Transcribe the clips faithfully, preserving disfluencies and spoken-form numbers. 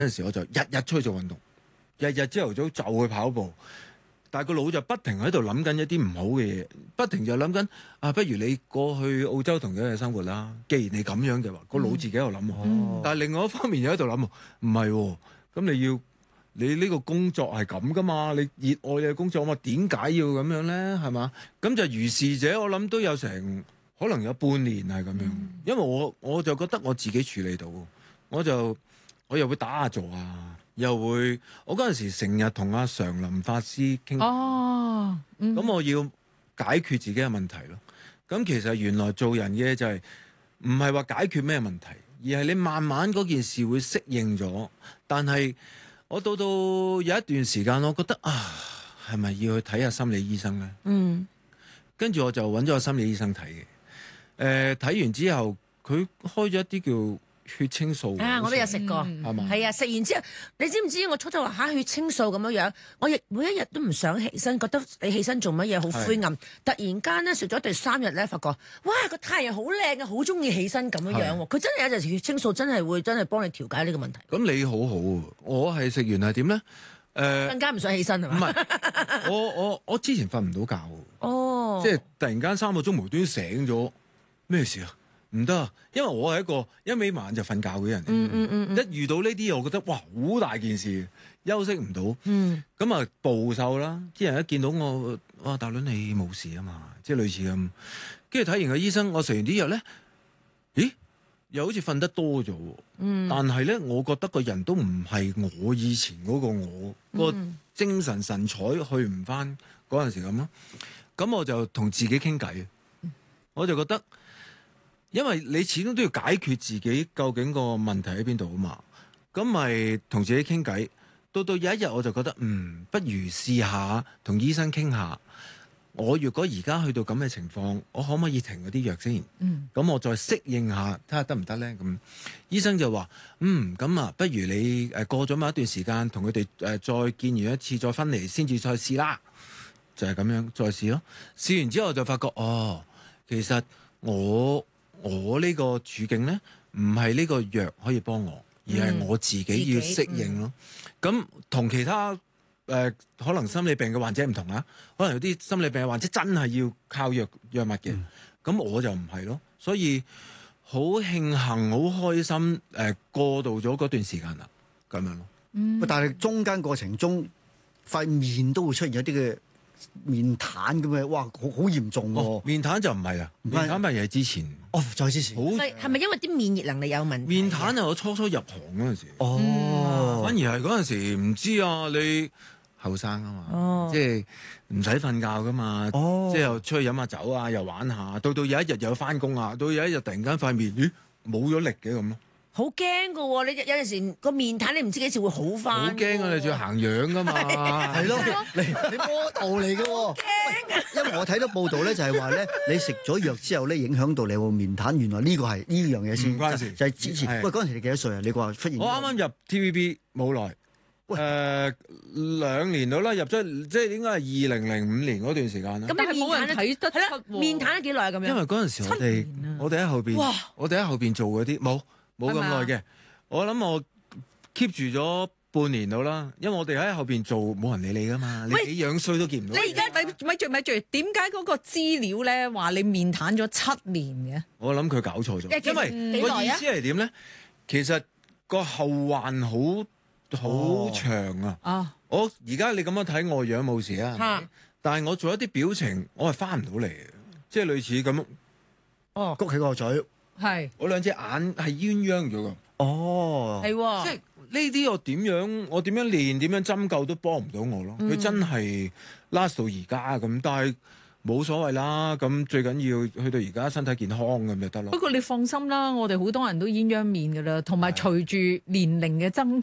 嗰陣時我就日日出去做運動，日日朝頭早就去跑步，但係個腦就不停喺度諗緊一啲唔好嘅嘢，不停就諗緊啊，不如你過去澳洲同佢嘅生活啦。既然你咁樣嘅話，個腦自己喺度諗， 嗯、 但係另外一方面又喺度諗，唔係喎，咁你要你呢個工作係咁噶嘛？你熱愛你嘅工作嘛？點解要咁樣咧？係嘛？咁就如是者，我諗都有成可能有半年係咁樣，嗯、因為我我就覺得我自己處理到，我就我又會打下坐啊。又會，我嗰陣時成日同阿常林法師傾，咁、 哦嗯、 我要解決自己嘅問題咯。咁其實原來做人嘅就係唔係話解決咩問題，而係你慢慢嗰件事會適應咗。但係我到到有一段時間，我覺得啊，係咪要去睇下心理醫生咧？嗯，跟住我就揾咗個心理醫生睇嘅。誒、呃，睇完之後，佢開咗一啲叫血清素啊！我都有食過，係嘛？係啊，食完之後，你知唔知我初頭話嚇血清素咁樣樣，我亦每一日都唔想起身，覺得你起身做乜嘢好灰暗。突然間咧食咗第三日咧，發覺哇個太陽好靚啊，好中意起身咁樣樣喎。佢真係有陣時血清素真係會真係幫你調解呢個問題。 咁你好好，我係食完係點咧？誒、呃， 更加唔想起身係嘛？ 唔係，我我我之前瞓唔到覺哦， 即係突然間三個鐘無端醒咗，咩事啊？唔得啊！因為我係一個一眯埋眼就瞓覺嘅人， 嗯嗯嗯嗯、 一遇到呢啲嘢，我覺得哇好大件事，休息唔到，咁啊、嗯、暴瘦啦！啲人一見到我，哇大倫你冇事啊嘛，即係類似咁。跟住睇完個醫生，我食完啲藥咧，咦又好似瞓得多咗，嗯、但係咧我覺得個人都唔係我以前嗰個我，個、嗯、精神神采去唔翻嗰陣時咁咯。咁我就同自己傾偈，我就覺得。因為你始終都要解決自己究竟個問題喺邊度啊嘛，咁咪同自己傾偈。到到有一日我就覺得，嗯，不如試下同醫生傾下。我如果而家去到咁嘅情況，我可唔可以停嗰啲藥先？嗯，咁我再適應下，睇下得唔得咧？咁醫生就話，嗯，咁啊，不如你誒過咗某一段時間，同佢哋誒再見完一次，再分離，先至再試啦。就係咁樣再試咯。試完之後就發覺，哦，其實我。我呢個處境咧，唔係呢個藥可以幫我，而係我自己要適應咯。咁同、嗯、其他誒、呃、可能心理病嘅患者唔同啦，可能有啲心理病嘅患者真係要靠藥藥物嘅，咁、嗯、我就唔係咯。所以好慶幸、好開心誒、呃、過渡咗嗰段時間啦，咁樣咯。 嗯、 但係中間過程中，塊面都會出現一啲嘅。面癱咁嘅，哇，好好嚴重喎、啊哦！ 面癱就唔係啊，面癱咪係之前。 哦，再之前。 係係咪因為啲免疫能力有問題？ 面癱係我初初入行嗰陣時。 哦， 嗯、反而係嗰陣時唔知啊，你後生啊嘛，哦、即係唔使瞓覺噶嘛，哦、即係又出去飲下酒啊，又玩下，到到有一日又翻工啊，到有一日突然間塊面咦冇咗力嘅咁咯。 好驚噶喎！你有陣時個面癱，你唔知幾時會好翻。好驚啊！你仲要行樣噶嘛？ 係咯，你你 model 嚟嘅喎。驚啊！因為我睇到報道咧，就係話咧，你食咗藥之後咧，影響到你個面癱。原來呢個係呢樣嘢先。 唔關事， 就係之前。喂，嗰陣時你幾多歲啊？你話出現。 我啱啱入 T V B 冇耐，誒兩年到啦，入咗即係應該係二零零五年嗰段時間啦。 咁你冇人睇得出面癱咗幾耐咁樣？ 因為嗰陣時我哋我哋喺後邊，我哋喺後邊做嗰啲冇。冇咁耐嘅，我諗我 keep 住咗半年到啦，因為我哋喺後邊做，冇人理你噶嘛， 喂你幾樣衰都見唔到。 你而家咪咪住咪住，點解嗰個資料咧話你面癱咗七年嘅？ 我諗佢搞錯咗，因為個意思係點咧？其實個後患好好長啊！ 哦、 我而家你咁樣睇我樣冇事啊， 啊但係我做一啲表情，我係翻唔到嚟嘅，即係類似咁， 哦，谷起個嘴。 係， 我兩隻眼係鴛鴦咗噶。 哦， 係喎， 即係呢啲我點樣，我點樣練，點樣針灸都幫唔到我咯。佢、嗯、真係 last 到而家咁，但係冇所謂啦。咁最緊要去到而家身體健康咁就得咯。 不過你放心啦，我哋好多人都鴛鴦面噶啦，同埋隨住年齡嘅增長，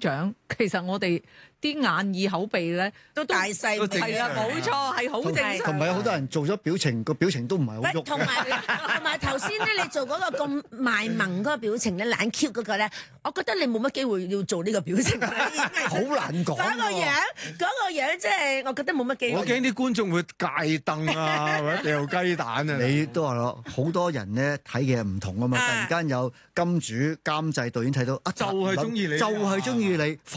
其實我哋啲眼耳口鼻咧都大細都正係啊， 常冇錯，係好正常。 同埋有好多人做咗表情，個表情都唔係好喐。 同埋同埋頭先咧，你做嗰個咁賣萌嗰個表情咧，懶 Q 嗰個咧，我覺得你冇乜機會要做呢個表情。 好難講嗰個樣，嗰個樣即係我覺得冇乜機會。 我驚啲觀眾會戒凳啊，或者掉雞蛋啊。 你都話咯，好多人咧睇嘅唔同啊嘛，突然間有金主監製導演睇到啊， 就係鍾意你就係中意你，